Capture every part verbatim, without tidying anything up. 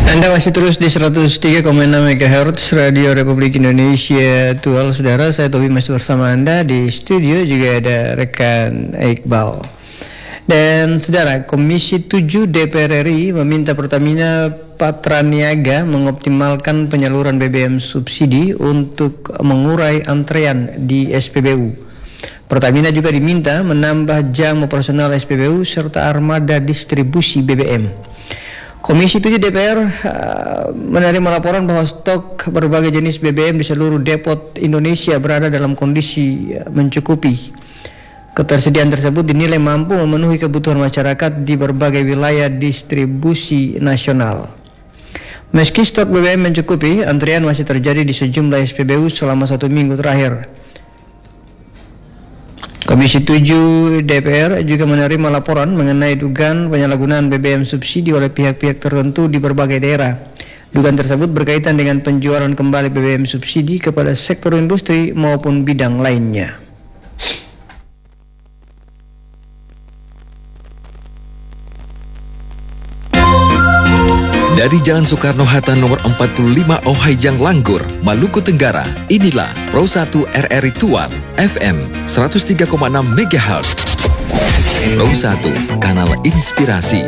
Anda masih terus di seratus tiga koma enam megahertz Radio Republik Indonesia Tual, saudara. Saya Tobi masih bersama Anda di studio, juga ada rekan Iqbal. Dan saudara, Komisi tujuh D P R R I meminta Pertamina Patraniaga mengoptimalkan penyaluran B B M subsidi untuk mengurai antrean di S P B U. Pertamina juga diminta menambah jam operasional S P B U serta armada distribusi B B M. Komisi tujuh D P R uh, menerima laporan bahwa stok berbagai jenis B B M di seluruh depot Indonesia berada dalam kondisi uh, mencukupi. Ketersediaan tersebut dinilai mampu memenuhi kebutuhan masyarakat di berbagai wilayah distribusi nasional. Meski stok B B M mencukupi, antrian masih terjadi di sejumlah S P B U selama satu minggu terakhir. Komisi tujuh D P R juga menerima laporan mengenai dugaan penyalahgunaan B B M subsidi oleh pihak-pihak tertentu di berbagai daerah. Dugaan tersebut berkaitan dengan penjualan kembali B B M subsidi kepada sektor industri maupun bidang lainnya. Dari Jalan Soekarno-Hatta nomor empat puluh lima Ohayjang Langgur, Maluku Tenggara, inilah Pro satu R R I Tual, F M seratus tiga koma enam megahertz. Pro satu, kanal inspirasi.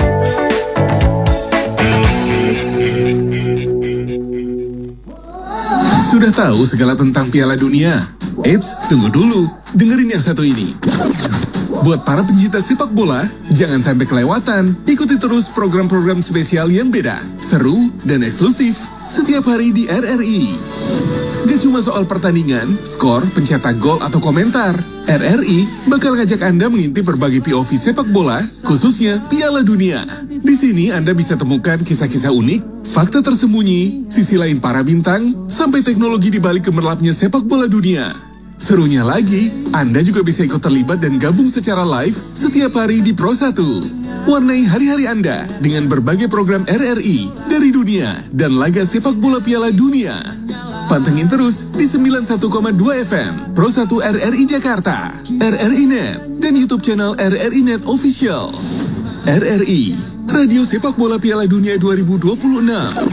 Sudah tahu segala tentang Piala Dunia? Eits, tunggu dulu, dengerin yang satu ini. Buat para pencinta sepak bola, jangan sampai kelewatan. Ikuti terus program-program spesial yang beda, seru, dan eksklusif setiap hari di R R I. Gak cuma soal pertandingan, skor, pencetak gol, atau komentar. R R I bakal ngajak Anda mengintip berbagai P O V sepak bola, khususnya Piala Dunia. Di sini Anda bisa temukan kisah-kisah unik, fakta tersembunyi, sisi lain para bintang, sampai teknologi di balik gemerlapnya sepak bola dunia. Serunya lagi, Anda juga bisa ikut terlibat dan gabung secara live setiap hari di Pro satu. Warnai hari-hari Anda dengan berbagai program R R I dari dunia dan laga sepak bola Piala Dunia. Pantengin terus di sembilan puluh satu koma dua F M Pro satu R R I Jakarta, R R I Net, dan YouTube channel R R I Net Official. R R I, Radio Sepak Bola Piala Dunia dua ribu dua puluh enam.